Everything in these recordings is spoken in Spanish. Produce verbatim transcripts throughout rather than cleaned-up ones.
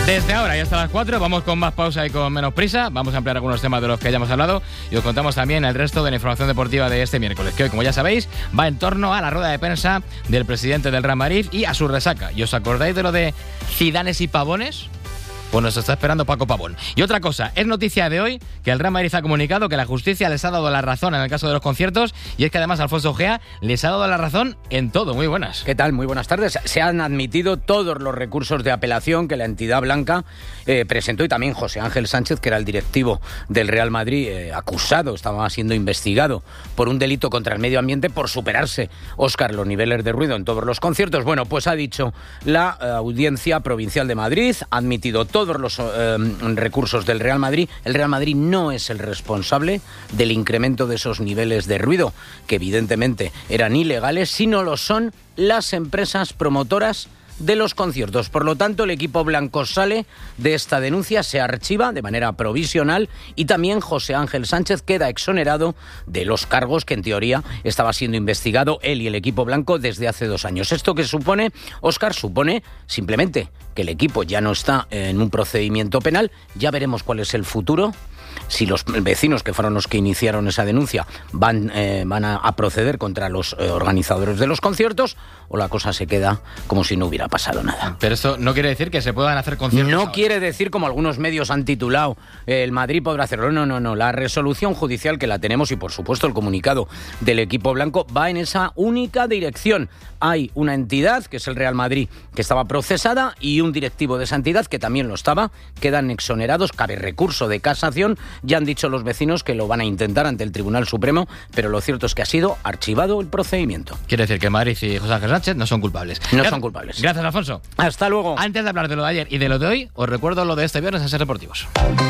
Desde ahora y hasta las cuatro vamos con más pausa y con menos prisa. Vamos a ampliar algunos temas de los que hayamos hablado y os contamos también el resto de la información deportiva de este miércoles, que hoy, como ya sabéis, va en torno a la rueda de prensa del presidente del Real Madrid y a su resaca. ¿Y os acordáis de lo de Zidanes y Pavones? Pues nos está esperando Paco Pavón. Y otra cosa, es noticia de hoy que el Real Madrid ha comunicado que la justicia les ha dado la razón en el caso de los conciertos, y es que además Alfonso Gea les ha dado la razón en todo. Muy buenas. ¿Qué tal? Muy buenas tardes. Se han admitido todos los recursos de apelación que la entidad blanca eh, presentó, y también José Ángel Sánchez, que era el directivo del Real Madrid, eh, acusado, estaba siendo investigado por un delito contra el medio ambiente por superarse, Óscar, los niveles de ruido en todos los conciertos. Bueno, pues ha dicho la eh, Audiencia Provincial de Madrid, ha admitido todo todos los eh, recursos del Real Madrid. El Real Madrid no es el responsable del incremento de esos niveles de ruido, que evidentemente eran ilegales, sino lo son las empresas promotoras de los conciertos. Por lo tanto, el equipo blanco sale de esta denuncia, se archiva de manera provisional, y también José Ángel Sánchez queda exonerado de los cargos que en teoría estaba siendo investigado él y el equipo blanco desde hace dos años. ¿Esto qué supone, Óscar? Supone simplemente que el equipo ya no está en un procedimiento penal. Ya veremos cuál es el futuro, si los vecinos, que fueron los que iniciaron esa denuncia, van, eh, van a, a proceder contra los eh, organizadores de los conciertos, o la cosa se queda como si no hubiera pasado nada. Pero esto no quiere decir que se puedan hacer conciertos. No ahora. Quiere decir, como algunos medios han titulado, eh, el Madrid podrá hacerlo. No, no, no. La resolución judicial, que la tenemos, y por supuesto el comunicado del equipo blanco, va en esa única dirección. Hay una entidad, que es el Real Madrid, que estaba procesada, y un directivo de esa entidad que también lo estaba. Quedan exonerados, cabe recurso de casación. Ya han dicho los vecinos que lo van a intentar ante el Tribunal Supremo, pero lo cierto es que ha sido archivado el procedimiento. Quiere decir que Madrid y José Ángel Sánchez no son culpables. No Gra- son culpables. Gracias, Alfonso. Hasta luego. Antes de hablar de lo de ayer y de lo de hoy, os recuerdo lo de este viernes en Ser Deportivos.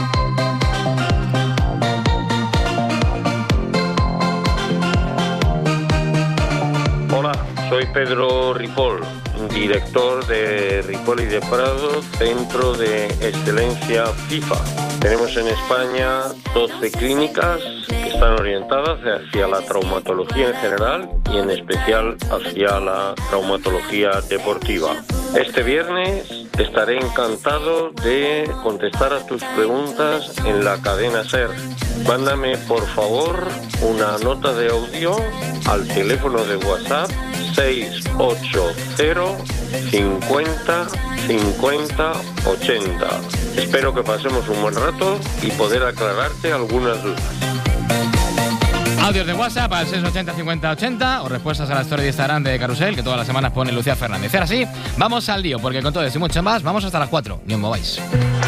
Hola, soy Pedro Ripoll, director de Ripoll y de Prado, Centro de Excelencia FIFA. Tenemos en España doce clínicas que están orientadas hacia la traumatología en general y en especial hacia la traumatología deportiva. Este viernes estaré encantado de contestar a tus preguntas en la cadena SER. Mándame por favor una nota de audio al teléfono de WhatsApp seis ocho cero cincuenta cincuenta ochenta. Espero que pasemos un buen rato y poder aclararte algunas dudas. Audios de WhatsApp al seis ochenta cincuenta ochenta o respuestas a la story de Instagram de Carrusel, que todas las semanas pone Lucía Fernández. Ahora sí, vamos al lío, porque con todo esto y mucho más vamos hasta las cuatro. Ni os mováis.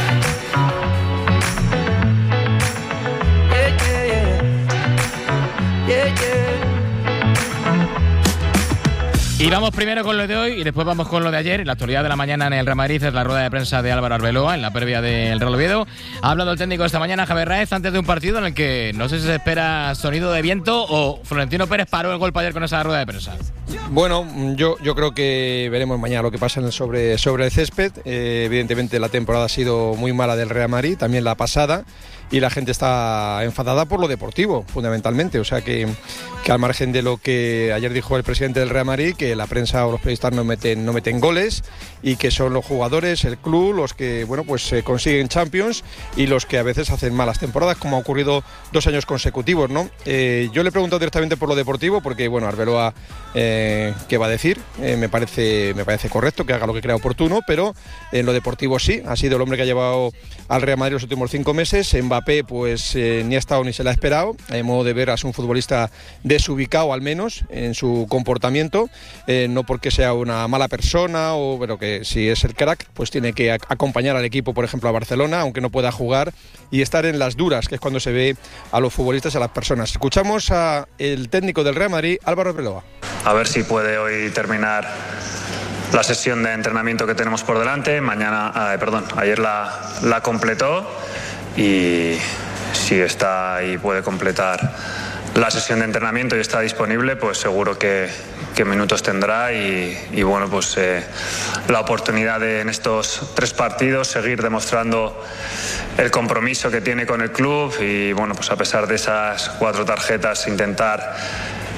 Y vamos primero con lo de hoy y después vamos con lo de ayer. La actualidad de la mañana en el Real Madrid es la rueda de prensa de Álvaro Arbeloa en la previa del Real Oviedo. Ha hablado el técnico esta mañana, Javier Raez, antes de un partido en el que no sé si se espera sonido de viento o Florentino Pérez paró el golpe ayer con esa rueda de prensa. Bueno, yo, yo creo que veremos mañana lo que pasa sobre, sobre el césped. Eh, evidentemente la temporada ha sido muy mala del Real Madrid, también la pasada, y la gente está enfadada por lo deportivo, fundamentalmente. O sea que, que al margen de lo que ayer dijo el presidente del Real Madrid, que la prensa o los periodistas no meten, no meten goles, y que son los jugadores, el club, los que bueno pues eh, consiguen Champions y los que a veces hacen malas temporadas, como ha ocurrido dos años consecutivos, ¿no? Eh, yo le he preguntado directamente por lo deportivo, porque bueno, Arbeloa, eh, ¿qué va a decir? Eh, me parece, me parece correcto que haga lo que crea oportuno, pero en lo deportivo sí, ha sido el hombre que ha llevado al Real Madrid los últimos cinco meses. Mbappé pues eh, ni ha estado ni se le ha esperado. A mi modo de ver, es un futbolista desubicado, al menos en su comportamiento, eh, no porque sea una mala persona, o pero que si es el crack pues tiene que acompañar al equipo, por ejemplo a Barcelona, aunque no pueda jugar, y estar en las duras, que es cuando se ve a los futbolistas y a las personas. Escuchamos a el técnico del Real Madrid, Álvaro Arbeloa. A ver si puede hoy terminar la sesión de entrenamiento que tenemos por delante. Mañana, eh, perdón, ayer la, la completó, y si está y puede completar la sesión de entrenamiento y está disponible, pues seguro que, que minutos tendrá, y, y bueno, pues eh, la oportunidad de en estos tres partidos seguir demostrando el compromiso que tiene con el club, y bueno, pues a pesar de esas cuatro tarjetas intentar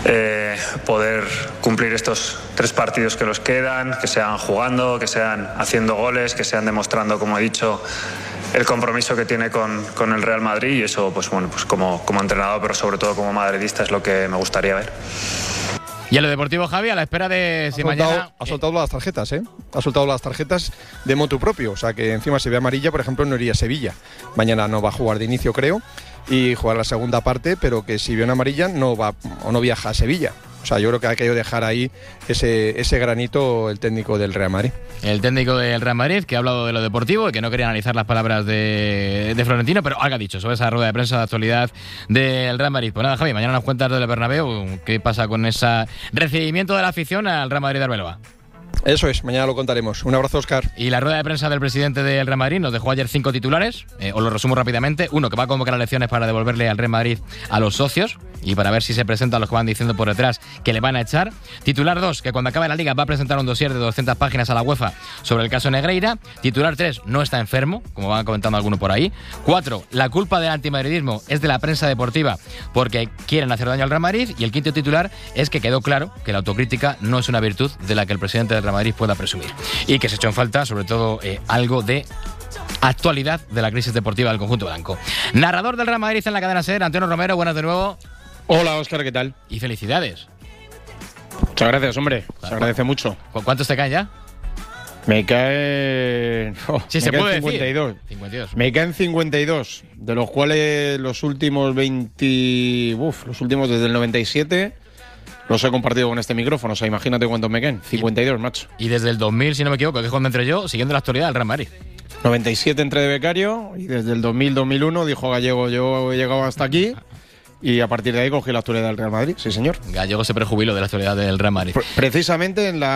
eh, poder cumplir estos tres partidos que nos quedan, que sean jugando, que sean haciendo goles, que sean demostrando, como he dicho, el compromiso que tiene con, con el Real Madrid, y eso, pues bueno, pues como, como entrenador, pero sobre todo como madridista, es lo que me gustaría ver. Y a lo deportivo, Javi, a la espera de si ha soltado, mañana... Ha soltado las tarjetas, ¿eh? Ha soltado las tarjetas de motu propio. O sea que encima se ve amarilla, por ejemplo, no iría a Sevilla. Mañana no va a jugar de inicio, creo, y jugar la segunda parte, pero que si ve una amarilla no va o no viaja a Sevilla. O sea, yo creo que ha querido dejar ahí ese, ese granito el técnico del Real Madrid. El técnico del Real Madrid, que ha hablado de lo deportivo y que no quería analizar las palabras de, de Florentino, pero algo ha dicho sobre esa rueda de prensa de actualidad del Real Madrid. Pues nada, Javi, mañana nos cuentas del Bernabéu qué pasa con ese recibimiento de la afición al Real Madrid de Arbeloa. Eso es, mañana lo contaremos. Un abrazo, Óscar. Y la rueda de prensa del presidente del Real Madrid nos dejó ayer cinco titulares, eh, os lo resumo rápidamente. Uno, que va a convocar elecciones para devolverle al Real Madrid a los socios y para ver si se presentan los que van diciendo por detrás que le van a echar. Titular dos, que cuando acabe la Liga va a presentar un dossier de doscientas páginas a la UEFA sobre el caso Negreira. Titular tres, no está enfermo, como van comentando algunos por ahí. Cuatro, la culpa del antimadridismo es de la prensa deportiva porque quieren hacer daño al Real Madrid. Y el quinto titular es que quedó claro que la autocrítica no es una virtud de la que el presidente del Real Madrid pueda presumir. Y que se echó en falta, sobre todo, eh, algo de actualidad de la crisis deportiva del conjunto blanco. Narrador del Real Madrid en la cadena SER, Antonio Romero, buenas de nuevo. Hola, Óscar, ¿qué tal? Y felicidades. Muchas gracias, hombre. Se agradece mucho. ¿Cuántos te caen ya? Me caen... Oh, sí, me se caen puede cincuenta y dos. Decir. cincuenta y dos. Me caen cincuenta y dos, de los cuales los últimos veinte... Uf, los últimos desde el noventa y siete... Los he compartido con este micrófono, o sea, imagínate cuántos me quedan. cincuenta y dos, macho. Y desde el dos mil, si no me equivoco, que es cuando entré yo, siguiendo la actualidad del Real Madrid. noventa y siete entré de becario y desde el dos mil dos mil uno dijo Gallego, yo he llegado hasta aquí y a partir de ahí cogí la actualidad del Real Madrid, sí señor. Gallego se prejubiló de la actualidad del Real Madrid. Precisamente en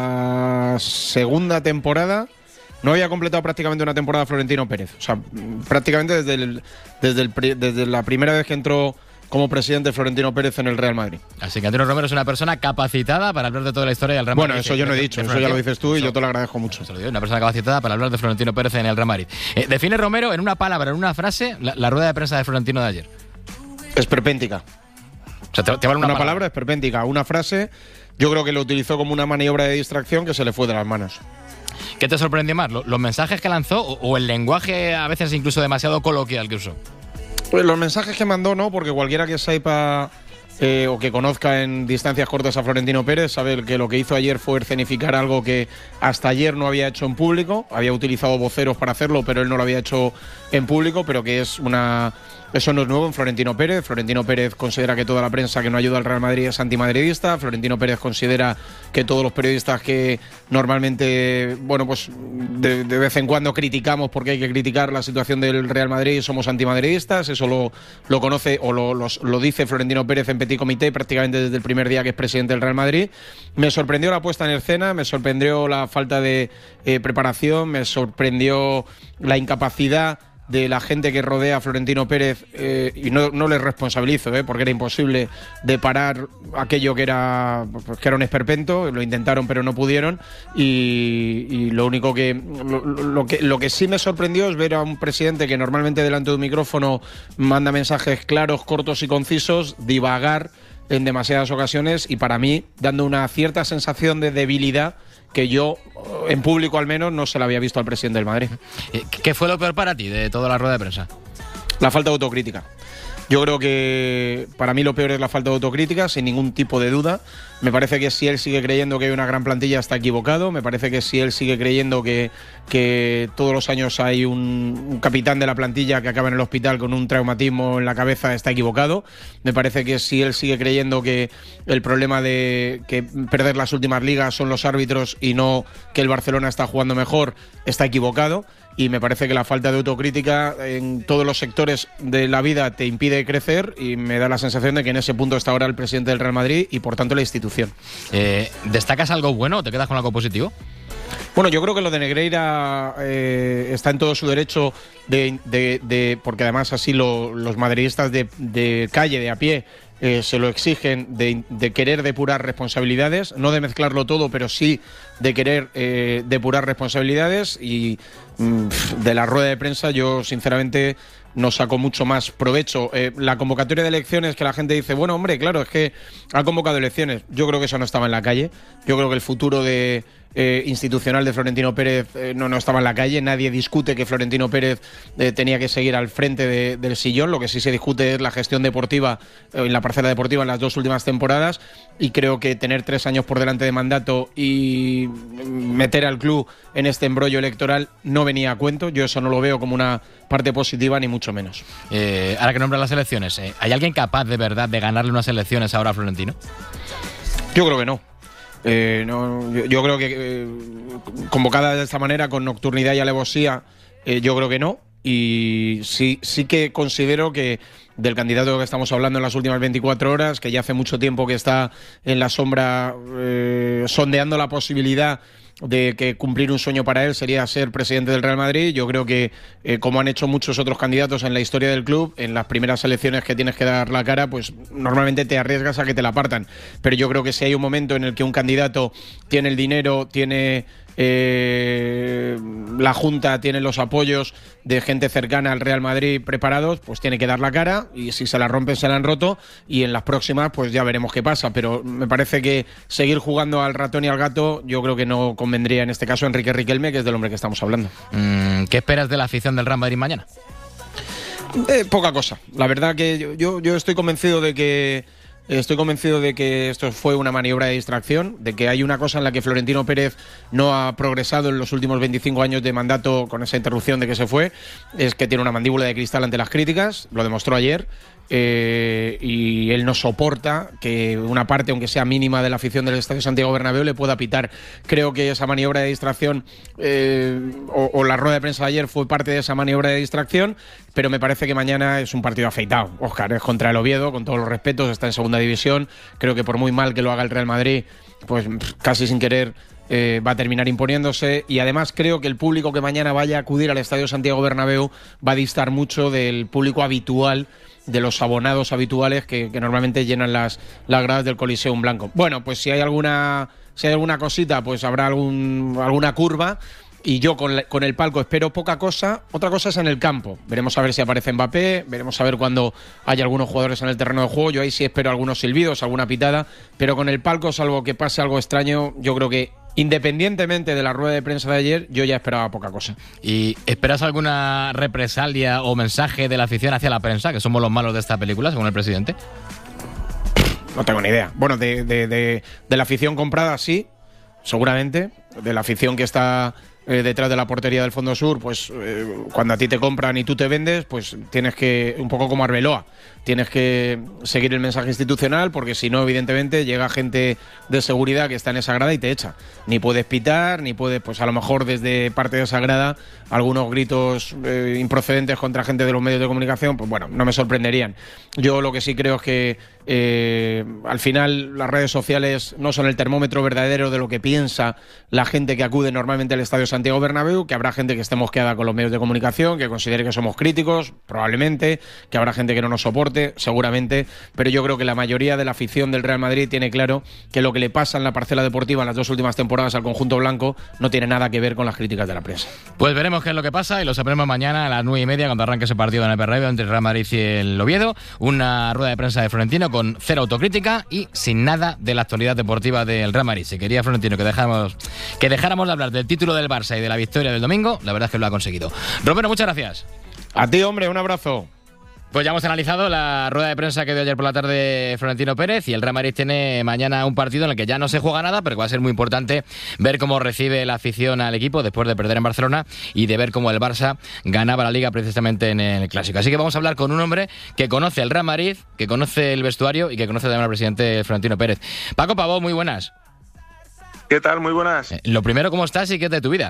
la segunda temporada no había completado prácticamente una temporada Florentino Pérez. O sea, prácticamente desde, el, desde, el, desde la primera vez que entró como presidente Florentino Pérez en el Real Madrid. Así que Antonio Romero es una persona capacitada para hablar de toda la historia del Real Madrid. Bueno, eso yo no he dicho, eso ya lo dices tú y yo te lo agradezco mucho. Se lo digo, una persona capacitada para hablar de Florentino Pérez en el Real Madrid. Eh, define Romero en una palabra, en una frase, la, la rueda de prensa de Florentino de ayer. Esperpéntica. O sea, te, te vale una, una palabra. palabra esperpéntica. Una frase, yo creo que lo utilizó como una maniobra de distracción que se le fue de las manos. ¿Qué te sorprendió más? ¿Los mensajes que lanzó o, o el lenguaje a veces incluso demasiado coloquial que usó? Pues los mensajes que mandó no, porque cualquiera que sepa eh, o que conozca en distancias cortas a Florentino Pérez sabe que lo que hizo ayer fue escenificar algo que hasta ayer no había hecho en público. Había utilizado voceros para hacerlo, pero él no lo había hecho en público, pero que es una... Eso no es nuevo en Florentino Pérez. Florentino Pérez considera que toda la prensa que no ayuda al Real Madrid es antimadridista. Florentino Pérez considera que todos los periodistas que normalmente, bueno, pues de, de vez en cuando criticamos porque hay que criticar la situación del Real Madrid, somos antimadridistas. Eso lo, lo conoce o lo, lo, lo dice Florentino Pérez en Petit Comité prácticamente desde el primer día que es presidente del Real Madrid. Me sorprendió la puesta en escena, me sorprendió la falta de eh, preparación, me sorprendió la incapacidad de la gente que rodea a Florentino Pérez, eh, y no, no les responsabilizo, eh, porque era imposible de parar aquello que era, pues, que era un esperpento. Lo intentaron pero no pudieron, y, y lo único que lo, lo que lo que sí me sorprendió es ver a un presidente que normalmente delante de un micrófono manda mensajes claros, cortos y concisos, divagar en demasiadas ocasiones y para mí dando una cierta sensación de debilidad que yo, en público al menos, no se la había visto al presidente del Madrid. ¿Qué fue lo peor para ti de toda la rueda de prensa? La falta de autocrítica. Yo creo que para mí lo peor es la falta de autocrítica, sin ningún tipo de duda. Me parece que si él sigue creyendo que hay una gran plantilla está equivocado. Me parece que si él sigue creyendo que, que todos los años hay un, un capitán de la plantilla que acaba en el hospital con un traumatismo en la cabeza está equivocado. Me parece que si él sigue creyendo que el problema de que perder las últimas ligas son los árbitros y no que el Barcelona está jugando mejor está equivocado. Y me parece que la falta de autocrítica en todos los sectores de la vida te impide crecer y me da la sensación de que en ese punto está ahora el presidente del Real Madrid y por tanto la institución. Eh, ¿Destacas algo bueno o te quedas con algo positivo? Bueno, yo creo que lo de Negreira eh, está en todo su derecho de, de, de porque además así lo, los madridistas de, de calle, de a pie, eh, se lo exigen de, de querer depurar responsabilidades, no de mezclarlo todo, pero sí de querer eh, depurar responsabilidades. Y mmm, de la rueda de prensa yo sinceramente no saco mucho más provecho. Eh, la convocatoria de elecciones, que la gente dice, bueno, hombre, claro, es que ha convocado elecciones. Yo creo que eso no estaba en la calle. Yo creo que el futuro de eh, institucional de Florentino Pérez eh, no, no estaba en la calle. Nadie discute que Florentino Pérez eh, tenía que seguir al frente de, del sillón. Lo que sí se discute es la gestión deportiva, eh, en la parcela deportiva en las dos últimas temporadas. Y creo que tener tres años por delante de mandato y meter al club en este embrollo electoral no venía a cuento. Yo eso no lo veo como una parte positiva, ni mucho menos. Eh, ahora que nombran las elecciones, ¿eh? ¿hay alguien capaz de verdad de ganarle unas elecciones ahora a Florentino? Yo creo que no. Eh, no yo, yo creo que eh, convocada de esta manera, con nocturnidad y alevosía, eh, yo creo que no. Y sí, sí que considero que del candidato que estamos hablando en las últimas veinticuatro horas, que ya hace mucho tiempo que está en la sombra eh, sondeando la posibilidad de que cumplir un sueño para él sería ser presidente del Real Madrid. Yo creo que, eh, como han hecho muchos otros candidatos en la historia del club, en las primeras elecciones que tienes que dar la cara, pues normalmente te arriesgas a que te la partan. Pero yo creo que si hay un momento en el que un candidato tiene el dinero, tiene eh, la Junta, tiene los apoyos de gente cercana al Real Madrid preparados, pues tiene que dar la cara, y si se la rompen se la han roto, y en las próximas pues ya veremos qué pasa. Pero me parece que seguir jugando al ratón y al gato, yo creo que no convendría en este caso a Enrique Riquelme, que es del hombre que estamos hablando. Mm, ¿Qué esperas de la afición del Real Madrid mañana? Eh, poca cosa. La verdad que yo, yo, yo estoy convencido de que Estoy convencido de que esto fue una maniobra de distracción, de que hay una cosa en la que Florentino Pérez no ha progresado en los últimos veinticinco años de mandato, con esa interrupción de que se fue, es que tiene una mandíbula de cristal ante las críticas, lo demostró ayer. Eh, y él no soporta que una parte, aunque sea mínima, de la afición del Estadio Santiago Bernabéu le pueda pitar. Creo que esa maniobra de distracción eh, o, o la rueda de prensa de ayer fue parte de esa maniobra de distracción, pero me parece que mañana es un partido afeitado. Óscar, es contra el Oviedo, con todos los respetos, está en segunda división. Creo que por muy mal que lo haga el Real Madrid, pues casi sin querer Eh, va a terminar imponiéndose. Y además creo que el público que mañana vaya a acudir al Estadio Santiago Bernabéu va a distar mucho del público habitual, de los abonados habituales que, que normalmente llenan las, las gradas del Coliseum Blanco. Bueno, pues si hay alguna si hay alguna cosita, pues habrá algún, alguna curva. Y yo con, la, con el palco espero poca cosa. Otra cosa es en el campo. Veremos a ver si aparece Mbappé, veremos a ver cuando haya algunos jugadores en el terreno de juego. Yo ahí sí espero algunos silbidos, alguna pitada. Pero con el palco, salvo que pase algo extraño, yo creo que, independientemente de la rueda de prensa de ayer, yo ya esperaba poca cosa. ¿Y esperas alguna represalia o mensaje de la afición hacia la prensa, que somos los malos de esta película, según el presidente? No tengo ni idea. Bueno, de, de, de, de la afición comprada sí, seguramente. De la afición que está eh, detrás de la portería del Fondo Sur, pues eh, cuando a ti te compran y tú te vendes, pues tienes que, un poco como Arbeloa, tienes que seguir el mensaje institucional, porque si no, evidentemente, llega gente de seguridad que está en esa grada y te echa. Ni puedes pitar, ni puedes, pues a lo mejor desde parte de esa grada, algunos gritos eh, improcedentes contra gente de los medios de comunicación, pues bueno, no me sorprenderían. Yo lo que sí creo es que eh, al final las redes sociales no son el termómetro verdadero de lo que piensa la gente que acude normalmente al Estadio Santiago Bernabéu, que habrá gente que esté mosqueada con los medios de comunicación, que considere que somos críticos, probablemente, que habrá gente que no nos soporte, seguramente, pero yo creo que la mayoría de la afición del Real Madrid tiene claro que lo que le pasa en la parcela deportiva en las dos últimas temporadas al conjunto blanco no tiene nada que ver con las críticas de la prensa. Pues veremos qué es lo que pasa y lo sabremos mañana a las nueve y media cuando arranque ese partido en el Bernabéu entre el Real Madrid y el Oviedo. Una rueda de prensa de Florentino con cero autocrítica y sin nada de la actualidad deportiva del Real Madrid. Si quería Florentino que dejáramos, que dejáramos de hablar del título del Barça y de la victoria del domingo, la verdad es que lo ha conseguido. Romero, muchas gracias. A ti, hombre, un abrazo. Pues ya hemos analizado la rueda de prensa que dio ayer por la tarde Florentino Pérez, y el Real Madrid tiene mañana un partido en el que ya no se juega nada, pero que va a ser muy importante ver cómo recibe la afición al equipo después de perder en Barcelona y de ver cómo el Barça ganaba la Liga precisamente en el Clásico. Así que vamos a hablar con un hombre que conoce el Real Madrid, que conoce el vestuario y que conoce también al presidente Florentino Pérez. Paco Pavó, muy buenas. ¿Qué tal? Muy buenas. Eh, lo primero, ¿cómo estás y qué es de tu vida?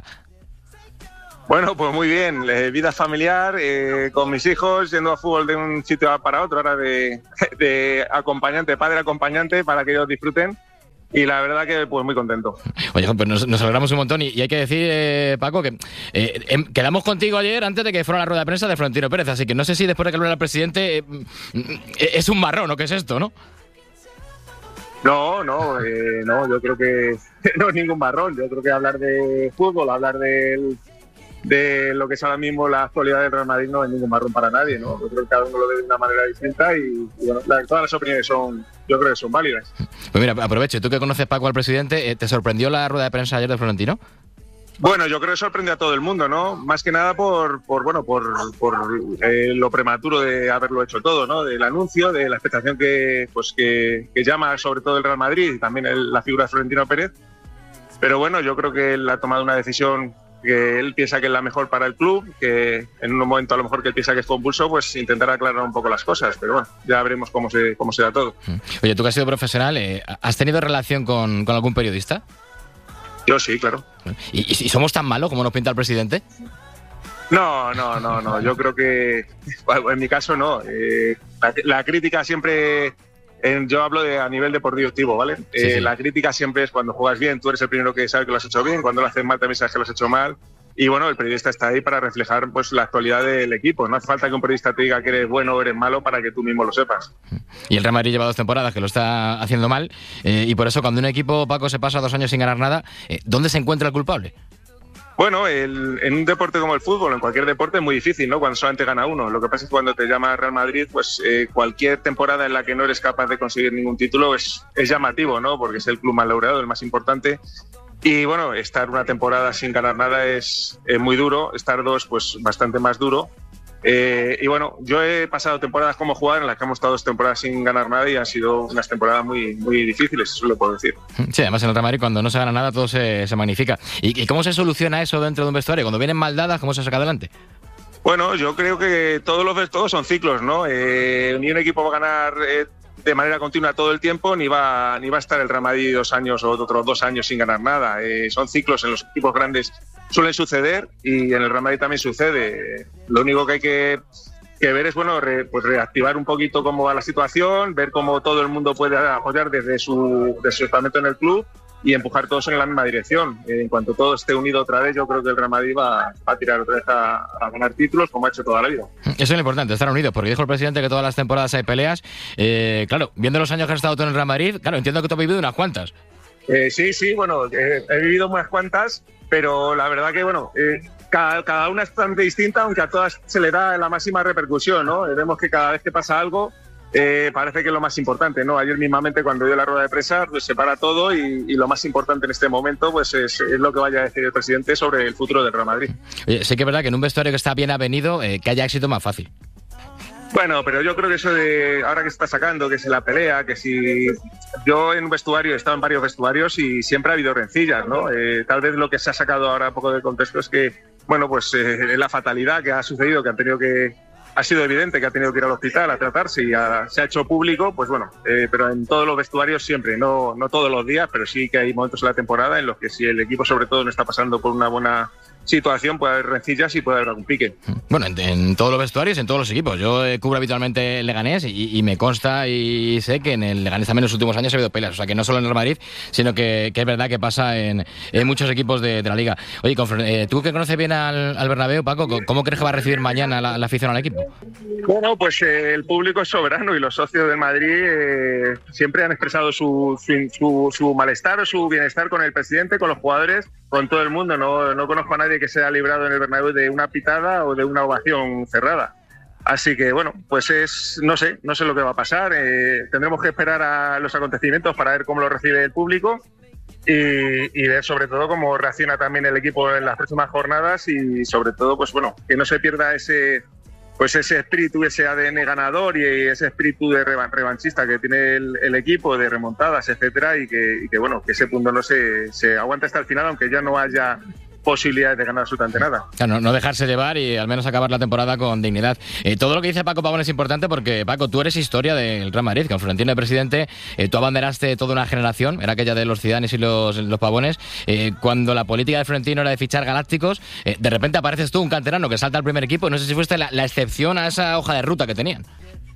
Bueno, pues muy bien, eh, vida familiar, eh, con mis hijos, yendo a fútbol de un sitio para otro, ahora de, de acompañante, padre acompañante, para que ellos disfruten. y la verdad que pues muy contento. Oye, pues nos, nos alegramos un montón y, y hay que decir, eh, Paco, que eh, eh, quedamos contigo ayer antes de que fuera la rueda de prensa de Florentino Pérez, así que no sé si después de que hablara el presidente eh, eh, es un marrón o qué es esto, ¿no? No, no, eh, no, yo creo que no es ningún marrón. Yo creo que hablar de fútbol, hablar del, de lo que es ahora mismo la actualidad del Real Madrid no es ningún marrón para nadie, ¿no? Yo creo que cada uno lo ve de una manera distinta y, y bueno, la, todas las opiniones son, yo creo que son válidas. Pues mira, aprovecho, tú que conoces, Paco, al presidente, ¿te sorprendió la rueda de prensa ayer de Florentino? Bueno, yo creo que sorprende a todo el mundo, ¿no? Más que nada por, por bueno, por, por eh, lo prematuro de haberlo hecho todo, ¿no? Del anuncio, de la expectación que, pues que, que llama sobre todo el Real Madrid y también el, la figura de Florentino Pérez. Pero bueno, yo creo que él ha tomado una decisión que él piensa que es la mejor para el club, que en un momento a lo mejor que él piensa que es compulso, pues intentará aclarar un poco las cosas. Pero bueno, ya veremos cómo se, cómo se da todo. Oye, tú que has sido profesional, eh, ¿has tenido relación con, con algún periodista? Yo sí, claro. ¿Y, y somos tan malos como nos pinta el presidente? No, no, no, no. Yo creo que, bueno, en mi caso no. Eh, la, la crítica siempre, en, yo hablo de a nivel deportivo, ¿vale? Sí, eh, sí. La crítica siempre es cuando juegas bien, tú eres el primero que sabe que lo has hecho bien, cuando lo haces mal también sabes que lo has hecho mal. Y bueno, el periodista está ahí para reflejar pues la actualidad del equipo. No hace falta que un periodista te diga que eres bueno o eres malo para que tú mismo lo sepas. Y el Real Madrid lleva dos temporadas que lo está haciendo mal eh, y por eso cuando un equipo, Paco, se pasa dos años sin ganar nada, eh, ¿dónde se encuentra el culpable? Bueno, el, en un deporte como el fútbol, en cualquier deporte es muy difícil, ¿no? Cuando solamente gana uno. Lo que pasa es que cuando te llama Real Madrid, pues eh, cualquier temporada en la que no eres capaz de conseguir ningún título es, es llamativo, ¿no? Porque es el club más laureado, el más importante. Y bueno, estar una temporada sin ganar nada es, es muy duro, estar dos pues bastante más duro. Eh, y bueno, yo he pasado temporadas como jugador en las que hemos estado dos temporadas sin ganar nada y han sido unas temporadas muy, muy difíciles, eso lo puedo decir. Sí, además en el Real Madrid cuando no se gana nada todo se, se magnifica. ¿Y, ¿Y cómo se soluciona eso dentro de un vestuario? Cuando vienen mal dadas, ¿cómo se saca adelante? Bueno, yo creo que todos los todos son ciclos, ¿no? Eh, ni un equipo va a ganar eh, de manera continua todo el tiempo, ni va, ni va a estar el Real Madrid dos años o otros dos años sin ganar nada. Eh, son ciclos en los equipos grandes suelen suceder y en el Real Madrid también sucede. Lo único que hay que, que ver es bueno re, pues reactivar un poquito cómo va la situación, ver cómo todo el mundo puede apoyar desde su, desde su estamento en el club y empujar todos en la misma dirección. En cuanto todo esté unido otra vez, yo creo que el Real Madrid va, va a tirar otra vez a, a ganar títulos como ha hecho toda la vida. Eso es lo importante, estar unidos, porque dijo el presidente que todas las temporadas hay peleas. Eh, claro, viendo los años que has estado tú en el Real Madrid, claro, entiendo que tú has vivido unas cuantas. Eh, sí, sí, bueno, eh, he vivido unas cuantas, pero la verdad que, bueno, eh, cada, cada una es bastante distinta, aunque a todas se le da la máxima repercusión, ¿no? Vemos que cada vez que pasa algo, eh, parece que es lo más importante, ¿no? Ayer mismamente cuando dio la rueda de prensa, pues se para todo y, y lo más importante en este momento, pues es, es lo que vaya a decir el presidente sobre el futuro del Real Madrid. Oye, sé que es verdad que en un vestuario que está bien avenido, eh, que haya éxito más fácil. Bueno, pero yo creo que eso de ahora que se está sacando, que si la pelea, que si... Yo en un vestuario he estado en varios vestuarios y siempre ha habido rencillas, ¿no? Eh, tal vez lo que se ha sacado ahora un poco de contexto es que, bueno, pues eh, la fatalidad que ha sucedido, que han tenido que... Ha sido evidente que ha tenido que ir al hospital a tratarse y ha, se ha hecho público, pues bueno, eh, pero en todos los vestuarios siempre, no, no todos los días, pero sí que hay momentos en la temporada en los que si el equipo sobre todo no está pasando por una buena situación, puede haber rencillas y puede haber algún pique. Bueno, en, en todos los vestuarios, en todos los equipos. Yo eh, cubro habitualmente el Leganés y, y me consta y sé que en el Leganés también en los últimos años ha habido peleas. O sea, que no solo en el Madrid, sino que, que es verdad que pasa en, en muchos equipos de, de la Liga. Oye, con, eh, tú que conoces bien al, al Bernabéu, Paco, ¿cómo crees que va a recibir mañana la, la afición al equipo? Bueno, pues eh, el público es soberano y los socios del Madrid eh, siempre han expresado su, su, su, su malestar o su bienestar con el presidente, con los jugadores, con todo el mundo. No, no conozco a nadie que se haya librado en el Bernabéu de una pitada o de una ovación cerrada. Así que, bueno, pues es, no sé, no sé lo que va a pasar. Eh, tendremos que esperar a los acontecimientos para ver cómo lo recibe el público y, y ver sobre todo cómo reacciona también el equipo en las próximas jornadas y sobre todo, pues bueno, que no se pierda ese... pues ese espíritu, ese A D N ganador y ese espíritu de revanchista que tiene el, el equipo, de remontadas, etcétera, y que, y que bueno, que ese punto no se, se aguante hasta el final, aunque ya no haya posibilidades de ganar absolutamente nada. Claro, no, no dejarse llevar y al menos acabar la temporada con dignidad. Eh, todo lo que dice Paco Pavón es importante porque, Paco, tú eres historia del Real Madrid. Con Florentino de presidente, eh, tú abanderaste toda una generación, era aquella de los Zidanes y los, los Pavones. Eh, cuando la política de Florentino era de fichar galácticos, eh, de repente apareces tú, un canterano que salta al primer equipo. No sé si fuiste la, la excepción a esa hoja de ruta que tenían.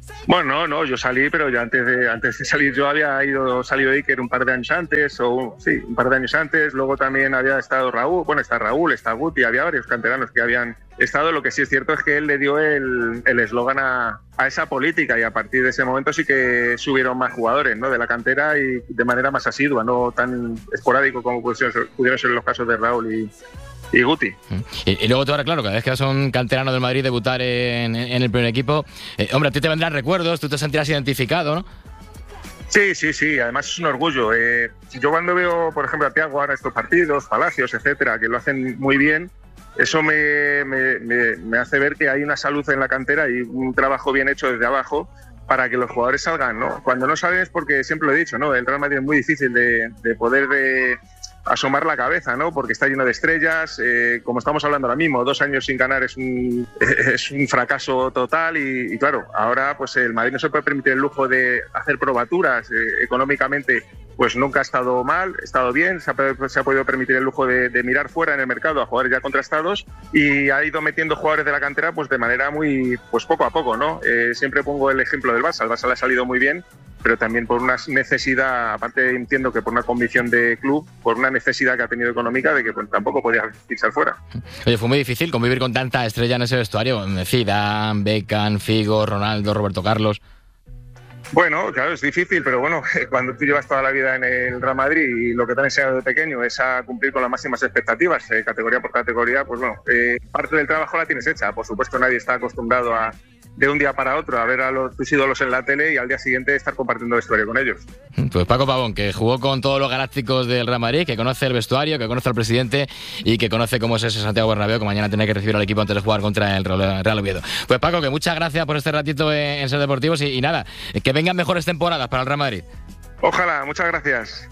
Bueno, no, no, yo salí, pero ya antes de antes de salir yo había ido salido Iker un par de años antes, o un, sí, un par de años antes. Luego también había estado Raúl, bueno, está Raúl, está Guti, había varios canteranos que habían estado. Lo que sí es cierto es que él le dio el eslogan a, a esa política, y a partir de ese momento sí que subieron más jugadores, ¿no?, de la cantera, y de manera más asidua, no tan esporádico como pudieron ser, pudieron ser los casos de Raúl y Y Guti. Y, y luego tú ahora, claro, cada vez que vas a un canterano del Madrid debutar en, en el primer equipo, eh, hombre, a ti te vendrán recuerdos, tú te sentirás identificado, ¿no? Sí, sí, sí, además es un orgullo. Eh, yo cuando veo, por ejemplo, a Thiago ahora estos partidos, Palacios, etcétera, que lo hacen muy bien, eso me, me, me, me hace ver que hay una salud en la cantera y un trabajo bien hecho desde abajo para que los jugadores salgan, ¿no? Cuando no salen es porque, siempre lo he dicho, ¿no?, el Real Madrid es muy difícil de, de poder... De, asomar la cabeza, ¿no?, porque está lleno de estrellas, eh, como estamos hablando ahora mismo, dos años sin ganar es un, es un fracaso total, y, y claro, ahora pues el Madrid no se puede permitir el lujo de hacer probaturas. Eh, económicamente pues nunca ha estado mal, ha estado bien, se ha, se ha podido permitir el lujo de, de mirar fuera en el mercado a jugadores ya contrastados, y ha ido metiendo jugadores de la cantera pues de manera muy, pues poco a poco, ¿no? Eh, siempre pongo el ejemplo del Barça. El Barça le ha salido muy bien, pero también por una necesidad, aparte entiendo que por una convicción de club, por una necesidad que ha tenido económica de que pues, tampoco podía fichar fuera. Oye, fue muy difícil convivir con tanta estrella en ese vestuario. Zidane, Beckham, Figo, Ronaldo, Roberto Carlos. Bueno, claro, es difícil, pero bueno, cuando tú llevas toda la vida en el Real Madrid y lo que te han enseñado de pequeño es a cumplir con las máximas expectativas, eh, categoría por categoría, pues bueno, eh, parte del trabajo la tienes hecha. Por supuesto, nadie está acostumbrado a de un día para otro a ver a los, tus ídolos en la tele y al día siguiente estar compartiendo vestuario con ellos. Pues Paco Pavón, que jugó con todos los galácticos del Real Madrid, que conoce el vestuario, que conoce al presidente y que conoce cómo es ese Santiago Bernabéu, que mañana tiene que recibir al equipo antes de jugar contra el Real Oviedo. Pues Paco, que muchas gracias por este ratito en Ser Deportivos y, y nada, que vengan mejores temporadas para el Real Madrid. Ojalá, muchas gracias.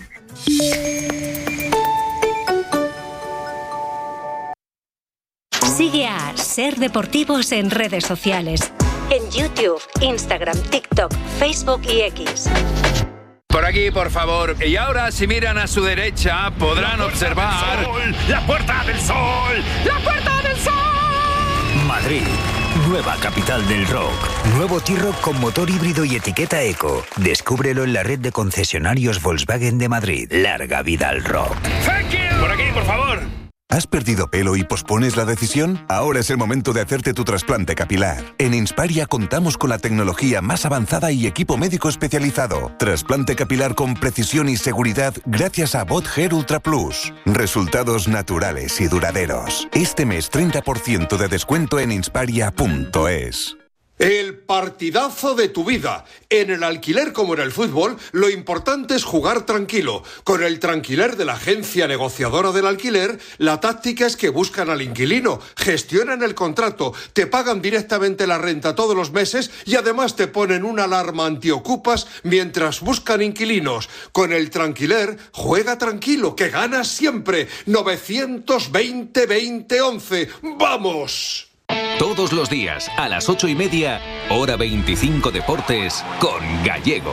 Sigue a Ser Deportivos en redes sociales. En YouTube, Instagram, TikTok, Facebook y X. Por aquí, por favor. Y ahora, si miran a su derecha, podrán observar... ¡La Puerta del Sol! ¡La Puerta del Sol! Madrid, nueva capital del rock. Nuevo T-Roc con motor híbrido y etiqueta eco. Descúbrelo en la red de concesionarios Volkswagen de Madrid. Larga vida al rock. ¡Thank you! Por aquí, por favor. ¿Has perdido pelo y pospones la decisión? Ahora es el momento de hacerte tu trasplante capilar. En Insparia contamos con la tecnología más avanzada y equipo médico especializado. Trasplante capilar con precisión y seguridad gracias a Bot Hair Ultra Plus. Resultados naturales y duraderos. Este mes treinta por ciento de descuento en insparia punto es. El partidazo de tu vida. En el alquiler como en el fútbol, lo importante es jugar tranquilo. Con el Tranquiler de la agencia negociadora del alquiler, la táctica es que buscan al inquilino, gestionan el contrato, te pagan directamente la renta todos los meses y además te ponen una alarma antiocupas mientras buscan inquilinos. Con el Tranquiler, juega tranquilo, que ganas siempre. novecientos veinte veinte once. ¡Vamos! Todos los días, a las ocho y media, Hora veinticinco Deportes, con Gallego.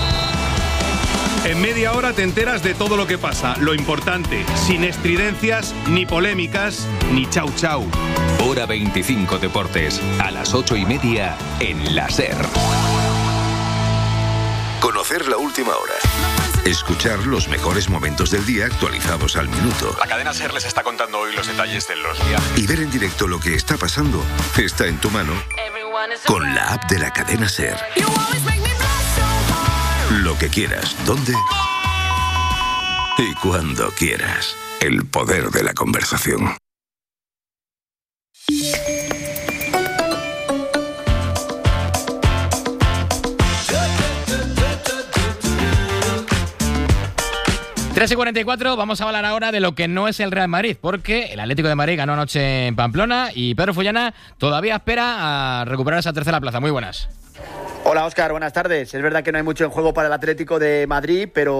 En media hora te enteras de todo lo que pasa, lo importante, sin estridencias, ni polémicas, ni chau chau. Hora veinticinco Deportes, a las ocho y media, en la SER. Conocer la última hora. Escuchar los mejores momentos del día actualizados al minuto. La cadena SER les está contando hoy los detalles de los viajes. Y ver en directo lo que está pasando está en tu mano con la app de la cadena SER. Lo que quieras, dónde y cuando quieras. El poder de la conversación. tres y cuarenta y cuatro, vamos a hablar ahora de lo que no es el Real Madrid, porque el Atlético de Madrid ganó anoche en Pamplona y Pedro Fullana todavía espera a recuperar esa tercera plaza. Muy buenas. Hola Óscar, buenas tardes. Es verdad que no hay mucho en juego para el Atlético de Madrid, pero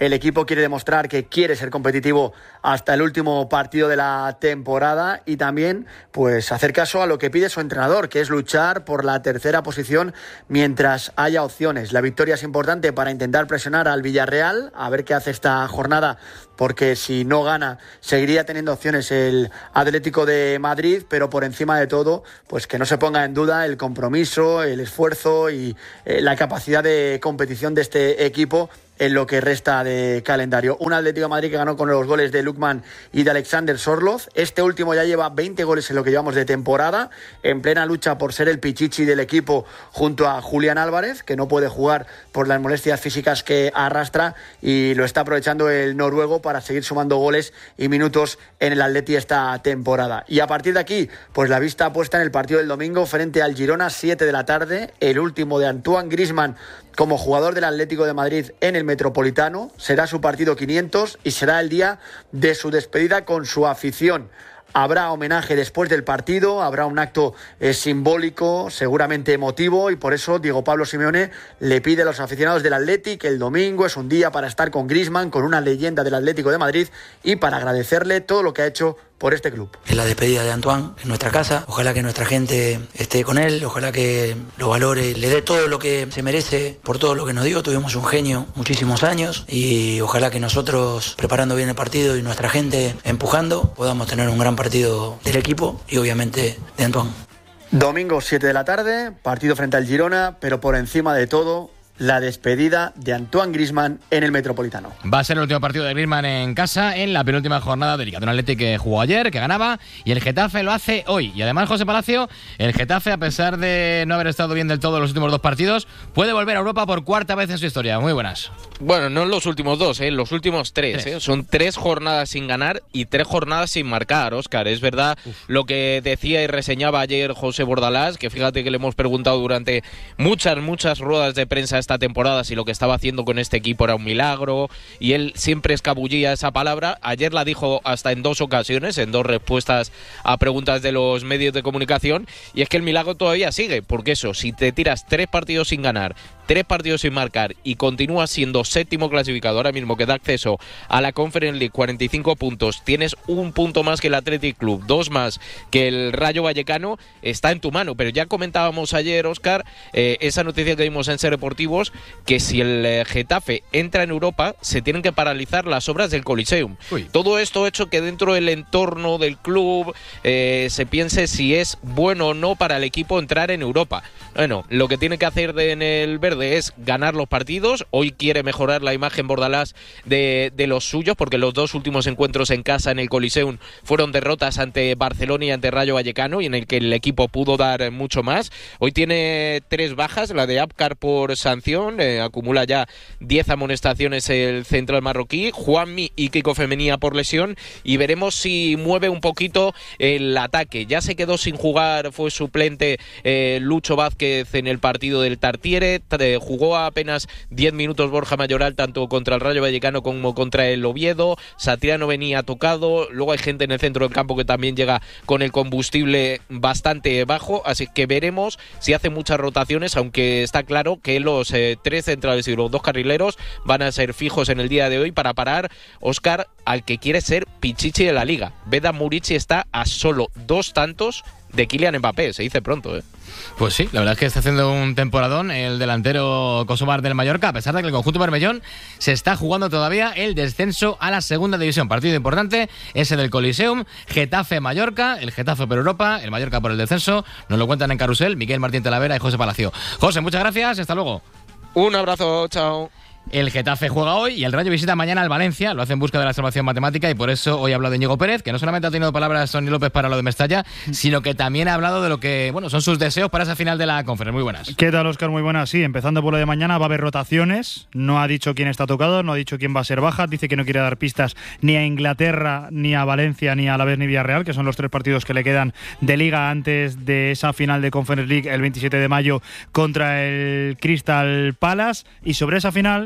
el equipo quiere demostrar que quiere ser competitivo hasta el último partido de la temporada y también pues hacer caso a lo que pide su entrenador, que es luchar por la tercera posición mientras haya opciones. La victoria es importante para intentar presionar al Villarreal, a ver qué hace esta jornada, porque si no gana seguiría teniendo opciones el Atlético de Madrid, pero por encima de todo, pues que no se ponga en duda el compromiso, el esfuerzo y eh, la capacidad de competición de este equipo en lo que resta de calendario. Un Atlético de Madrid que ganó con los goles de Lukman y de Alexander Sorloz. Este último ya lleva veinte goles en lo que llevamos de temporada, en plena lucha por ser el pichichi del equipo junto a Julián Álvarez, que no puede jugar por las molestias físicas que arrastra, y lo está aprovechando el noruego para seguir sumando goles y minutos en el Atleti esta temporada. Y a partir de aquí, pues la vista puesta en el partido del domingo frente al Girona, siete de la tarde, el último de Antoine Griezmann como jugador del Atlético de Madrid en el Metropolitano. Será su partido quinientos y será el día de su despedida con su afición. Habrá homenaje después del partido, habrá un acto eh, simbólico, seguramente emotivo, y por eso Diego Pablo Simeone le pide a los aficionados del Atleti que el domingo es un día para estar con Griezmann, con una leyenda del Atlético de Madrid, y para agradecerle todo lo que ha hecho por este club. Es la despedida de Antoine en nuestra casa. Ojalá que nuestra gente esté con él, ojalá que lo valore, le dé todo lo que se merece por todo lo que nos dio. Tuvimos un genio muchísimos años y ojalá que nosotros, preparando bien el partido y nuestra gente empujando, podamos tener un gran partido del equipo y obviamente de Antoine. Domingo siete de la tarde, partido frente al Girona, pero por encima de todo, la despedida de Antoine Griezmann en el Metropolitano. Va a ser el último partido de Griezmann en casa en la penúltima jornada de Liga. Un Atleti que jugó ayer, que ganaba, y el Getafe lo hace hoy. Y además, José Palacio, el Getafe, a pesar de no haber estado bien del todo en los últimos dos partidos, puede volver a Europa por cuarta vez en su historia. Muy buenas. Bueno, no en los últimos dos, ¿eh? En los últimos tres. tres. ¿eh? Son tres jornadas sin ganar y tres jornadas sin marcar, Óscar. Es verdad Uf. lo que decía y reseñaba ayer José Bordalás, que fíjate que le hemos preguntado durante muchas, muchas ruedas de prensa esta temporada si lo que estaba haciendo con este equipo era un milagro, y él siempre escabullía esa palabra. Ayer la dijo hasta en dos ocasiones, en dos respuestas a preguntas de los medios de comunicación, y es que el milagro todavía sigue, porque eso, si te tiras tres partidos sin ganar, tres partidos sin marcar y continúas siendo séptimo clasificado ahora mismo, que da acceso a la Conference League, cuarenta y cinco puntos, tienes un punto más que el Athletic Club, dos más que el Rayo Vallecano, está en tu mano. Pero ya comentábamos ayer, Óscar, eh, esa noticia que vimos en Ser Deportivos, que si el eh, Getafe entra en Europa, se tienen que paralizar las obras del Coliseum. Uy. Todo esto ha hecho que dentro del entorno del club eh, se piense si es bueno o no para el equipo entrar en Europa. Bueno, lo que tiene que hacer de, en el verde es ganar los partidos. Hoy quiere mejorar la imagen Bordalás de, de los suyos, porque los dos últimos encuentros en casa en el Coliseum fueron derrotas ante Barcelona y ante Rayo Vallecano, y en el que el equipo pudo dar mucho más. Hoy tiene tres bajas, la de Abkar por sanción, eh, acumula ya diez amonestaciones el central marroquí, Juanmi y Kiko Femenía por lesión, y veremos si mueve un poquito el ataque. Ya se quedó sin jugar, fue suplente eh, Lucho Vázquez en el partido del Tartiere, jugó apenas diez minutos Borja Mayoral, tanto contra el Rayo Vallecano como contra el Oviedo. Satriano venía tocado, luego hay gente en el centro del campo que también llega con el combustible bastante bajo, así que veremos si hace muchas rotaciones, aunque está claro que los eh, tres centrales y los dos carrileros van a ser fijos en el día de hoy para parar, Óscar, al que quiere ser pichichi de la Liga. Vedan Murici está a solo dos tantos de Kylian Mbappé, se dice pronto, ¿eh? Pues sí, la verdad es que está haciendo un temporadón el delantero Kosomar del Mallorca, a pesar de que el conjunto bermellón se está jugando todavía el descenso a la segunda división. Partido importante, ese del Coliseum, Getafe-Mallorca, el Getafe por Europa, el Mallorca por el descenso. Nos lo cuentan en Carrusel Miguel Martín Talavera y José Palacio. José, muchas gracias y hasta luego. Un abrazo, chao. El Getafe juega hoy y el Rayo visita mañana al Valencia, lo hace en busca de la salvación matemática, y por eso hoy ha hablado de Íñigo Pérez, que no solamente ha tenido palabras Toni López para lo de Mestalla, sino que también ha hablado de lo que, bueno, son sus deseos para esa final de la Conference. Muy buenas. ¿Qué tal, Óscar? Muy buenas. Sí, empezando por lo de mañana, va a haber rotaciones, no ha dicho quién está tocado, no ha dicho quién va a ser baja, dice que no quiere dar pistas ni a Inglaterra, ni a Valencia, ni a Alavés, ni Villarreal, que son los tres partidos que le quedan de Liga antes de esa final de Conference League el veintisiete de mayo contra el Crystal Palace. Y sobre esa final,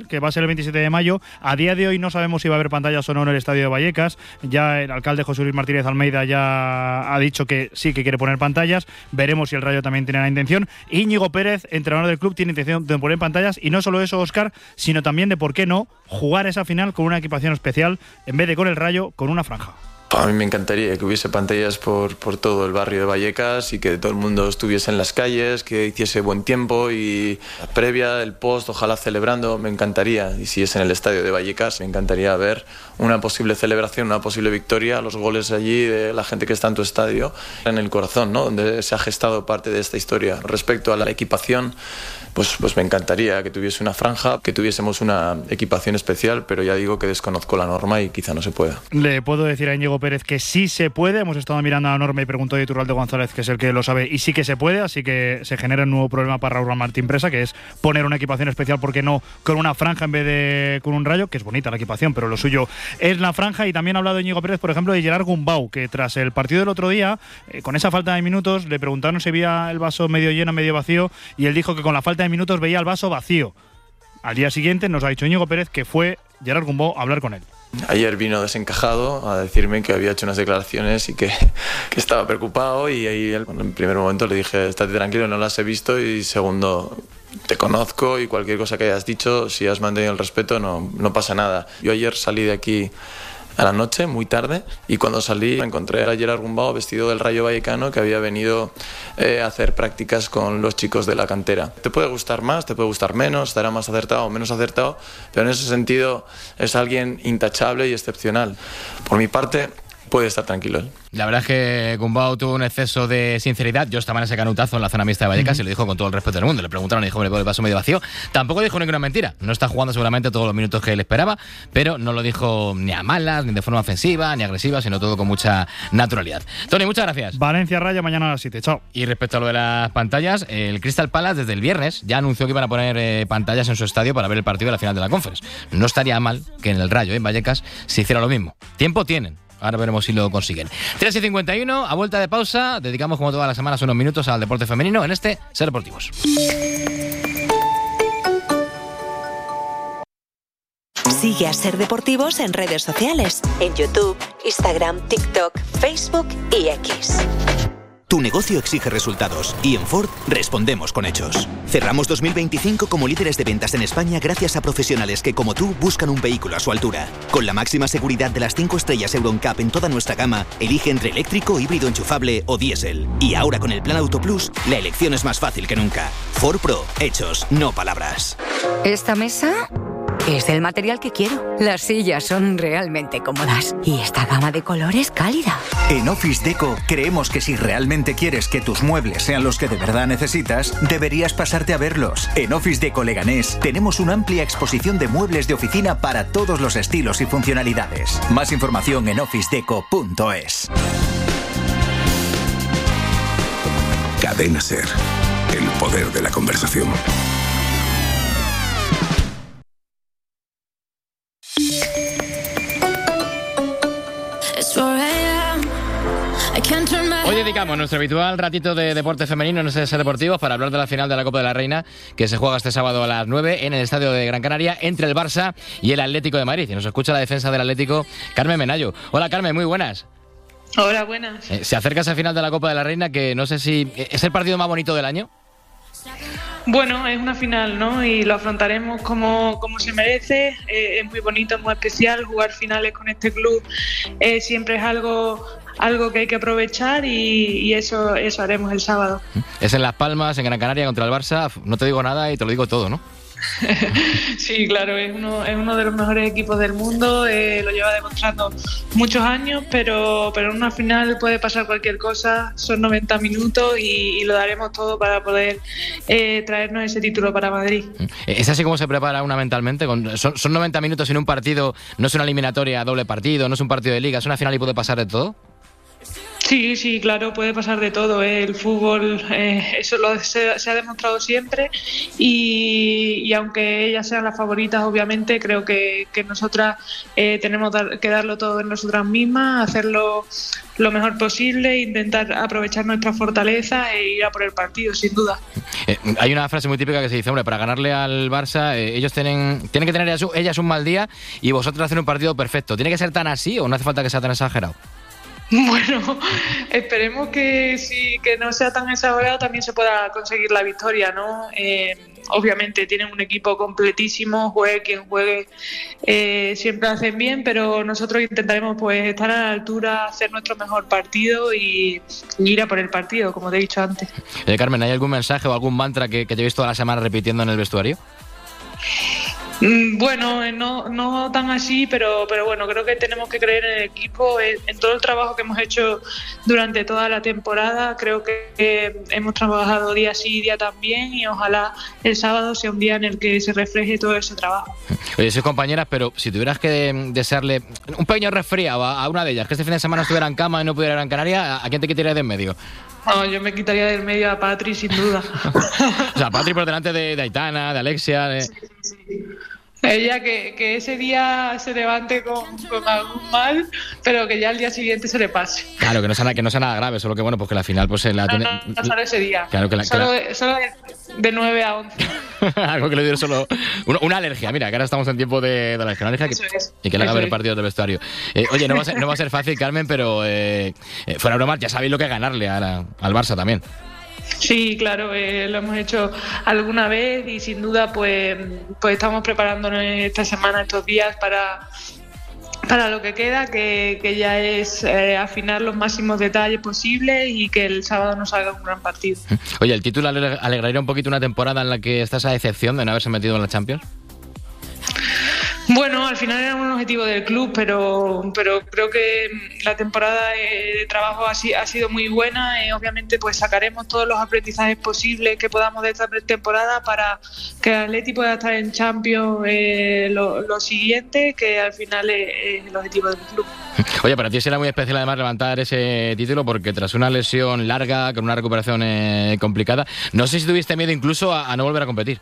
final, que va a ser el veintisiete de mayo. A día de hoy no sabemos si va a haber pantallas o no en el estadio de Vallecas. Ya el alcalde José Luis Martínez Almeida ya ha dicho que sí que quiere poner pantallas. Veremos si el Rayo también tiene la intención. Íñigo Pérez, entrenador del club, tiene intención de poner pantallas. Y no solo eso, Óscar, sino también de por qué no jugar esa final con una equipación especial en vez de con el Rayo, con una franja. A mí me encantaría que hubiese pantallas por, por todo el barrio de Vallecas y que todo el mundo estuviese en las calles, que hiciese buen tiempo y la previa, el post, ojalá celebrando, me encantaría. Y si es en el estadio de Vallecas, me encantaría ver una posible celebración, una posible victoria, los goles allí de la gente que está en tu estadio, en el corazón, ¿no? Donde se ha gestado parte de esta historia. Respecto a la equipación, pues, pues me encantaría que tuviese una franja, que tuviésemos una equipación especial, pero ya digo que desconozco la norma y quizá no se pueda. Le puedo decir a Íñigo Pérez que sí se puede. Hemos estado mirando a la norma y preguntó a Iturralde González, que es el que lo sabe, y sí que se puede, así que se genera un nuevo problema para Raúl Martín Presa, que es poner una equipación especial, ¿por qué no?, con una franja en vez de con un Rayo, que es bonita la equipación, pero lo suyo es la franja. Y también ha hablado Íñigo Pérez, por ejemplo, de Gerard Gumbau, que tras el partido del otro día, eh, con esa falta de minutos, le preguntaron si veía el vaso medio lleno, medio vacío, y él dijo que con la falta de minutos veía el vaso vacío. Al día siguiente nos ha dicho Íñigo Pérez que fue Gerard Gumbau a hablar con él. Ayer vino desencajado a decirme que había hecho unas declaraciones y que, que estaba preocupado, y ahí bueno, en primer momento le dije, estate tranquilo, no las he visto, y segundo, te conozco y cualquier cosa que hayas dicho, si has mantenido el respeto, no, no pasa nada. Yo ayer salí de aquí a la noche, muy tarde, y cuando salí encontré a Gerard Gumbau vestido del Rayo Vallecano, que había venido eh, a hacer prácticas con los chicos de la cantera. Te puede gustar más, te puede gustar menos, estará más acertado o menos acertado, pero en ese sentido es alguien intachable y excepcional. Por mi parte, puede estar tranquilo él. La verdad es que Gumbau tuvo un exceso de sinceridad. Yo estaba en ese canutazo en la zona mixta de Vallecas, uh-huh, y lo dijo con todo el respeto del mundo. Le preguntaron y dijo, hombre, el vaso medio vacío. Tampoco dijo ninguna mentira. No está jugando seguramente todos los minutos que él esperaba, pero no lo dijo ni a malas, ni de forma ofensiva, ni agresiva, sino todo con mucha naturalidad. Tony, muchas gracias. Valencia Rayo mañana a las siete. Chao. Y respecto a lo de las pantallas, el Crystal Palace desde el viernes ya anunció que iban a poner eh, pantallas en su estadio para ver el partido de la final de la Conference. No estaría mal que en el Rayo, en Vallecas, se hiciera lo mismo. Tiempo tienen. Ahora veremos si lo consiguen. tres y cincuenta y uno, a vuelta de pausa, dedicamos como todas las semanas unos minutos al deporte femenino en este Ser Deportivos. Sigue a Ser Deportivos en redes sociales, en YouTube, Instagram, TikTok, Facebook y X. Tu negocio exige resultados y en Ford respondemos con hechos. Cerramos dos mil veinticinco como líderes de ventas en España gracias a profesionales que, como tú, buscan un vehículo a su altura. Con la máxima seguridad de las cinco estrellas Euro N C A P en toda nuestra gama, elige entre eléctrico, híbrido enchufable o diésel. Y ahora con el Plan Auto Plus, la elección es más fácil que nunca. Ford Pro, hechos, no palabras. Esta mesa es del material que quiero. Las sillas son realmente cómodas y esta gama de colores cálida. En Office Deco creemos que si realmente quieres que tus muebles sean los que de verdad necesitas, deberías pasarte a verlos. En Office Deco Leganés tenemos una amplia exposición de muebles de oficina para todos los estilos y funcionalidades. Más información en office deco punto es. Cadena Ser. El poder de la conversación. Hoy dedicamos nuestro habitual ratito de deporte femenino en este Ser Deportivos para hablar de la final de la Copa de la Reina, que se juega este sábado a las nueve en el estadio de Gran Canaria entre el Barça y el Atlético de Madrid. Y nos escucha la defensa del Atlético, Carmen Menayo. Hola, Carmen, muy buenas. Hola, buenas. Eh, se acerca esa final de la Copa de la Reina, que no sé si es el partido más bonito del año. Bueno, es una final, ¿no? Y lo afrontaremos como, como se merece. Eh, es muy bonito, muy especial. Jugar finales con este club eh, siempre es algo, algo que hay que aprovechar y, y eso, eso haremos el sábado. Es en Las Palmas, en Gran Canaria, contra el Barça. No te digo nada y te lo digo todo, ¿no? Sí, claro, es uno, es uno de los mejores equipos del mundo, eh, lo lleva demostrando muchos años, pero, pero en una final puede pasar cualquier cosa, son noventa minutos y, y lo daremos todo para poder eh, traernos ese título para Madrid. ¿Es así como se prepara una mentalmente? Son, son noventa minutos en un partido, no es una eliminatoria doble partido, no es un partido de liga, es una final y puede pasar de todo. Sí, sí, claro, puede pasar de todo, ¿eh? El fútbol, eh, eso lo, se, se ha demostrado siempre y, y aunque ellas sean las favoritas, obviamente, creo que, que nosotras eh, tenemos dar, que darlo todo en nosotras mismas, hacerlo lo mejor posible, intentar aprovechar nuestras fortalezas e ir a por el partido, sin duda. Eh, hay una frase muy típica que se dice, hombre, para ganarle al Barça, eh, ellos tienen, tienen que tener ellas, ellas un mal día y vosotros hacer un partido perfecto. ¿Tiene que ser tan así o no hace falta que sea tan exagerado? Bueno, esperemos que sí, que no sea tan exagerado, también se pueda conseguir la victoria, ¿no? Eh, obviamente tienen un equipo completísimo, juegue quien juegue, eh, siempre hacen bien, pero nosotros intentaremos pues estar a la altura, hacer nuestro mejor partido y, y ir a por el partido, como te he dicho antes. Eh, Carmen, ¿hay algún mensaje o algún mantra que, que te he visto toda la semana repitiendo en el vestuario? Bueno, no, no tan así, pero, pero bueno, creo que tenemos que creer en el equipo, en, en todo el trabajo que hemos hecho durante toda la temporada. Creo que eh, hemos trabajado día sí, día también y ojalá el sábado sea un día en el que se refleje todo ese trabajo. Oye, sois compañeras, pero si tuvieras que desearle un pequeño resfriado a una de ellas, que este fin de semana estuviera en cama y no pudiera ir a Gran Canaria, ¿a quién te quitarías de en medio? No, yo me quitaría del medio a Patri, sin duda. O sea, Patri por delante de, de Aitana, de Alexia... De... Sí, sí, sí. Ella que, que ese día se levante con, con algún mal, pero que ya al día siguiente se le pase. Claro, que no sea, que no sea nada grave, solo que bueno, pues que la final pues se la no, tiene... No, no, solo ese día. Claro que la, solo, que la... solo de, de nueve a once. Algo que le dio solo... Una, una alergia, mira, que ahora estamos en tiempo de, de la alergia, una alergia que, es, y que le haga ver el partido del vestuario. Eh, oye, no va, a ser, no va a ser fácil, Carmen, pero eh, eh, fuera broma, ya sabéis lo que es ganarle a la, al Barça también. Sí, claro, eh, lo hemos hecho alguna vez y sin duda pues, pues estamos preparándonos esta semana, estos días para, para lo que queda, que, que ya es eh, afinar los máximos detalles posibles y que el sábado nos salga un gran partido. Oye, ¿el título alegraría un poquito una temporada en la que estás a decepción de no haberse metido en la Champions? Bueno, al final era un objetivo del club, pero, pero creo que la temporada de trabajo ha, ha sido muy buena. Eh, obviamente, pues sacaremos todos los aprendizajes posibles que podamos de esta temporada para que el Atleti pueda estar en Champions eh, lo, lo siguiente, que al final es, es el objetivo del club. Oye, para ti será muy especial además levantar ese título porque tras una lesión larga, con una recuperación eh, complicada, no sé si tuviste miedo incluso a, a no volver a competir.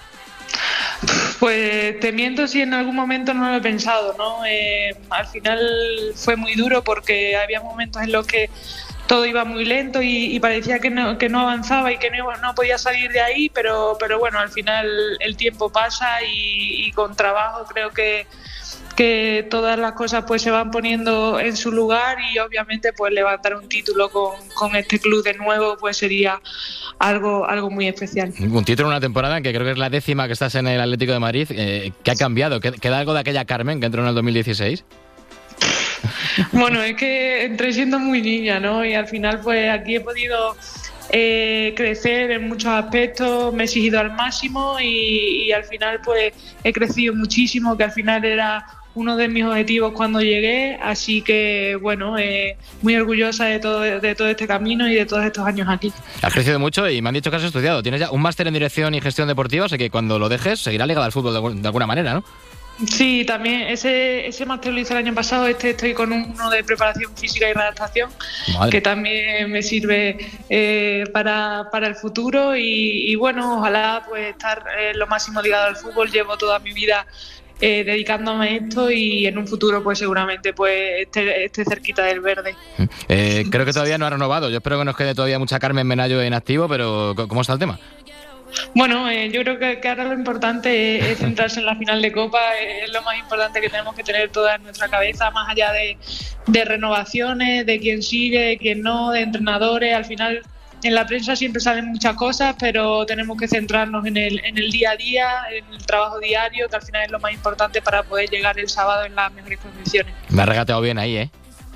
Pues te miento si en algún momento no lo he pensado, ¿no? Eh, al final fue muy duro porque había momentos en los que todo iba muy lento y, y parecía que no, que no avanzaba y que no, no podía salir de ahí, pero, pero bueno, al final el tiempo pasa y, y con trabajo creo que que todas las cosas pues se van poniendo en su lugar y obviamente pues levantar un título con, con este club de nuevo pues sería algo algo muy especial. Un título en una temporada que creo que es la décima que estás en el Atlético de Madrid. Eh, ¿Qué ha cambiado? ¿Queda algo de aquella Carmen que entró en el dos mil dieciséis? Bueno, es que entré siendo muy niña, ¿no? Y al final pues aquí he podido eh, crecer en muchos aspectos, me he exigido al máximo y, y al final pues he crecido muchísimo, que al final era uno de mis objetivos cuando llegué, así que bueno, eh, muy orgullosa de todo, de todo este camino y de todos estos años aquí. Has crecido mucho y me han dicho que has estudiado. Tienes ya un máster en dirección y gestión deportiva, así que cuando lo dejes seguirá ligado al fútbol de, de alguna manera, ¿no? Sí, también ese, ese máster lo hice el año pasado, este estoy con uno de preparación física y redactación, Madre. que también me sirve eh, para, para el futuro y, y bueno, ojalá pues estar eh, lo máximo ligado al fútbol. Llevo toda mi vida Eh, dedicándome a esto y en un futuro pues seguramente pues esté, esté cerquita del verde. Eh, creo que todavía no ha renovado. Yo espero que nos quede todavía mucha Carmen Menayo en activo, pero ¿cómo está el tema? Bueno, eh, yo creo que, que ahora lo importante es, es centrarse en la final de Copa, es lo más importante que tenemos que tener toda en nuestra cabeza, más allá de, de renovaciones, de quién sigue, de quién no, de entrenadores. Al final en la prensa siempre salen muchas cosas, pero tenemos que centrarnos en el, en el día a día, en el trabajo diario, que al final es lo más importante para poder llegar el sábado en las mejores condiciones. Me has regateado bien ahí, ¿eh?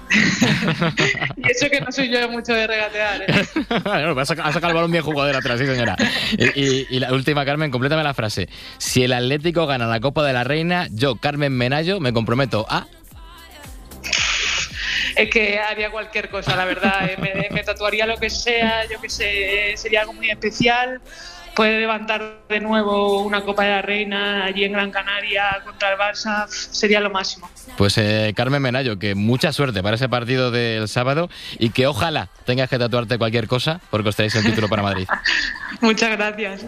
Y eso que no soy yo mucho de regatear, ¿eh? Bueno, has sacado el balón bien jugador atrás, sí señora. Y, y, y la última, Carmen, complétame la frase. Si el Atlético gana la Copa de la Reina, yo, Carmen Menayo, me comprometo a... Es que haría cualquier cosa, la verdad. Me, me tatuaría lo que sea, yo que sé, sería algo muy especial. puede levantar de nuevo una Copa de la Reina allí en Gran Canaria contra el Barça, sería lo máximo. Pues eh, Carmen Menayo, que mucha suerte para ese partido del sábado y que ojalá tengas que tatuarte cualquier cosa porque os traéis el título para Madrid. Muchas gracias.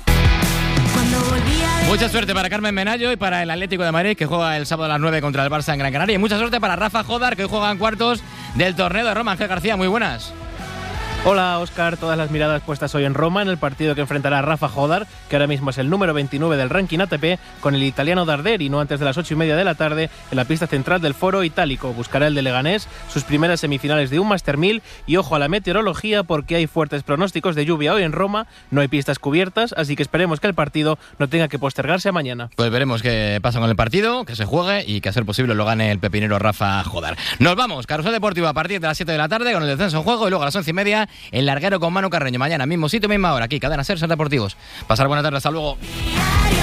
Mucha suerte para Carmen Menayo y para el Atlético de Madrid, que juega el sábado a las nueve contra el Barça en Gran Canaria. Y mucha suerte para Rafa Jodar, que hoy juega en cuartos del torneo de Roma. Ángel García, muy buenas. Hola, Óscar. Todas las miradas puestas hoy en Roma en el partido que enfrentará a Rafa Jodar, que ahora mismo es el número veintinueve del ranking A T P, con el italiano Darderi, no antes de las ocho y media de la tarde, en la pista central del Foro Itálico. Buscará el de Leganés sus primeras semifinales de un Master mil y ojo a la meteorología porque hay fuertes pronósticos de lluvia hoy en Roma, no hay pistas cubiertas, así que esperemos que el partido no tenga que postergarse a mañana. Pues veremos qué pasa con el partido, que se juegue y que a ser posible lo gane el pepinero Rafa Jodar. Nos vamos, Carrusel Deportivo a partir de las siete de la tarde con el descenso en juego y luego a las once y media el larguero con Manu Carreño. Mañana mismo sitio, misma hora, aquí, Cadena Ser, Ser Deportivos. Pasar buena tarde, hasta luego.